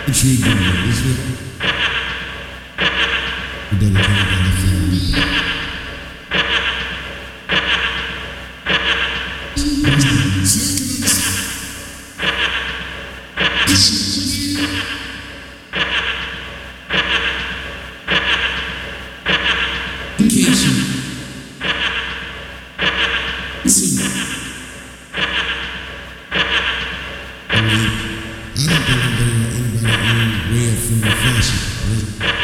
Intriguing, isn't it? We dedicated that to family. I don't think anybody way of food and fashion.